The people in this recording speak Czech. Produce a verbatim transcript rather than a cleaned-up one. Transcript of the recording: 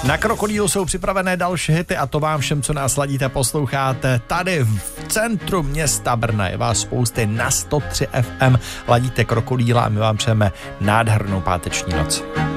Na Krokodýlu jsou připravené další hity a to vám všem, co nás ladíte, posloucháte tady v centru města Brna. Je vás spousty na sto tři F M, ladíte Krokodýla a my vám přejeme nádhernou páteční noc.